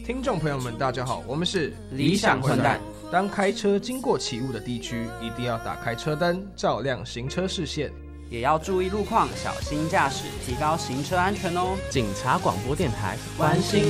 听众朋友们，大家好，我们是理想混蛋。 当开车经过起雾的地区，一定要打开车灯，照亮行车视线， 也要注意路况，小心驾驶，提高行车安全哦。 警察广播电台， 关心